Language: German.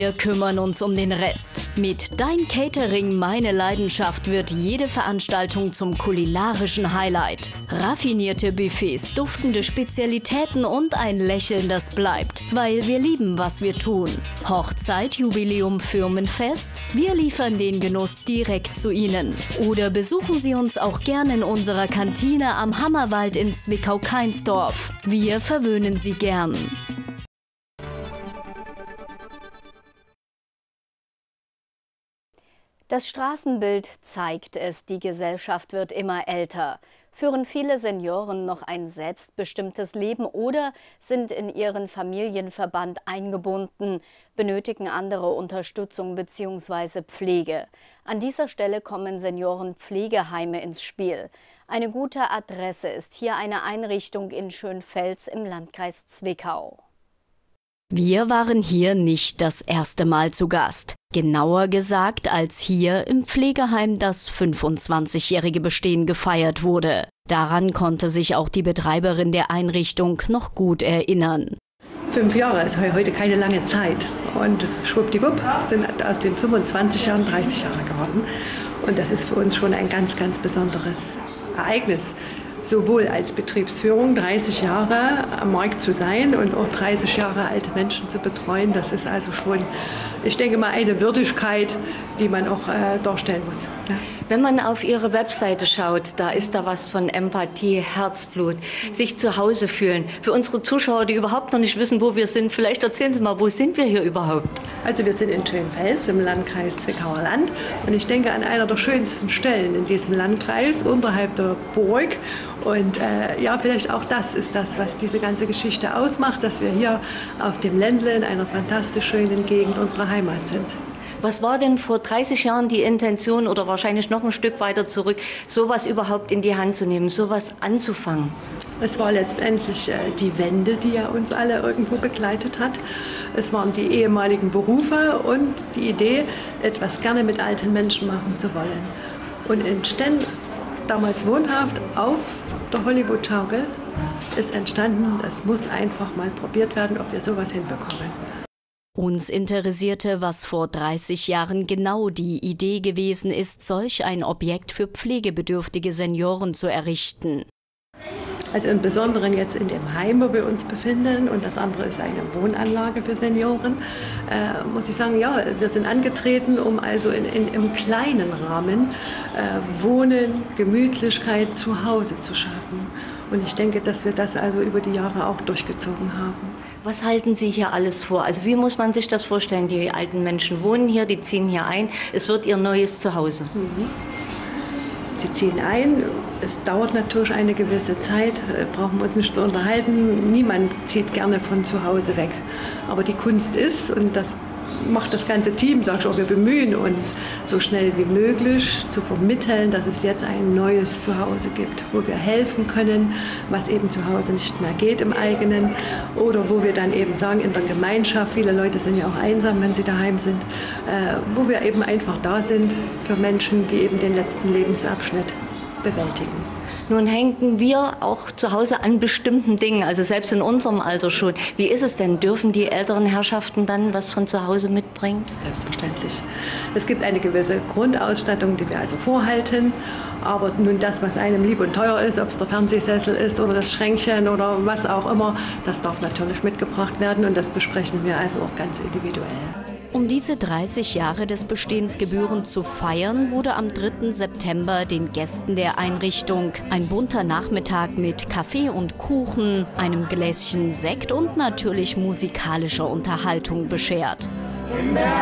Wir kümmern uns um den Rest. Mit Dein Catering, meine Leidenschaft wird jede Veranstaltung zum kulinarischen Highlight. Raffinierte Buffets, duftende Spezialitäten und ein Lächeln, das bleibt. Weil wir lieben, was wir tun. Hochzeit, Jubiläum, Firmenfest? Wir liefern den Genuss direkt zu Ihnen. Oder besuchen Sie uns auch gerne in unserer Kantine am Hammerwald in Zwickau-Kainsdorf. Wir verwöhnen Sie gern. Das Straßenbild zeigt es, die Gesellschaft wird immer älter. Führen viele Senioren noch ein selbstbestimmtes Leben oder sind in ihren Familienverband eingebunden, benötigen andere Unterstützung bzw. Pflege. An dieser Stelle kommen Seniorenpflegeheime ins Spiel. Eine gute Adresse ist hier eine Einrichtung in Schönfels im Landkreis Zwickau. Wir waren hier nicht das erste Mal zu Gast. Genauer gesagt, als hier im Pflegeheim das 25-jährige Bestehen gefeiert wurde. Daran konnte sich auch die Betreiberin der Einrichtung noch gut erinnern. 5 Jahre ist heute keine lange Zeit. Und schwuppdiwupp sind aus den 25 Jahren 30 Jahre geworden. Und das ist für uns schon ein ganz, ganz besonderes Ereignis. Sowohl als Betriebsführung 30 Jahre am Markt zu sein und auch 30 Jahre alte Menschen zu betreuen, das ist also schon, ich denke mal, eine Würdigkeit, die man auch darstellen muss. Ja. Wenn man auf Ihre Webseite schaut, da ist da was von Empathie, Herzblut, sich zu Hause fühlen. Für unsere Zuschauer, die überhaupt noch nicht wissen, wo wir sind, vielleicht erzählen Sie mal, wo sind wir hier überhaupt? Also wir sind in Schönfels im Landkreis Zwickauer Land und ich denke an einer der schönsten Stellen in diesem Landkreis, unterhalb der Burg. Und ja, vielleicht auch das ist das, was diese ganze Geschichte ausmacht, dass wir hier auf dem Ländle in einer fantastisch schönen Gegend unserer Heimat sind. Was war denn vor 30 Jahren die Intention oder wahrscheinlich noch ein Stück weiter zurück, sowas überhaupt in die Hand zu nehmen, sowas anzufangen? Es war letztendlich die Wende, die ja uns alle irgendwo begleitet hat. Es waren die ehemaligen Berufe und die Idee, etwas gerne mit alten Menschen machen zu wollen. Und in Stenn, damals wohnhaft auf der Hollywood-Schaukel, ist entstanden, es muss einfach mal probiert werden, ob wir sowas hinbekommen. Uns interessierte, was vor 30 Jahren genau die Idee gewesen ist, solch ein Objekt für pflegebedürftige Senioren zu errichten. Also im Besonderen jetzt in dem Heim, wo wir uns befinden, und das andere ist eine Wohnanlage für Senioren, muss ich sagen, ja, wir sind angetreten, um also im kleinen Rahmen Wohnen, Gemütlichkeit zu Hause zu schaffen. Und ich denke, dass wir das also über die Jahre auch durchgezogen haben. Was halten Sie hier alles vor? Also wie muss man sich das vorstellen? Die alten Menschen wohnen hier, die ziehen hier ein. Es wird ihr neues Zuhause. Sie ziehen ein. Es dauert natürlich eine gewisse Zeit, brauchen wir uns nicht zu unterhalten. Niemand zieht gerne von zu Hause weg. Aber die Kunst ist, und das macht das ganze Team, sag ich auch, wir bemühen uns, so schnell wie möglich zu vermitteln, dass es jetzt ein neues Zuhause gibt, wo wir helfen können, was eben zu Hause nicht mehr geht im eigenen, oder wo wir dann eben sagen, in der Gemeinschaft, viele Leute sind ja auch einsam, wenn sie daheim sind, wo wir eben einfach da sind für Menschen, die eben den letzten Lebensabschnitt bewältigen. Nun hängen wir auch zu Hause an bestimmten Dingen, also selbst in unserem Alter schon. Wie ist es denn? Dürfen die älteren Herrschaften dann was von zu Hause mitbringen? Selbstverständlich. Es gibt eine gewisse Grundausstattung, die wir also vorhalten. Aber nun das, was einem lieb und teuer ist, ob es der Fernsehsessel ist oder das Schränkchen oder was auch immer, das darf natürlich mitgebracht werden und das besprechen wir also auch ganz individuell. Um diese 30 Jahre des Bestehens gebührend zu feiern, wurde am 3. September den Gästen der Einrichtung ein bunter Nachmittag mit Kaffee und Kuchen, einem Gläschen Sekt und natürlich musikalischer Unterhaltung beschert.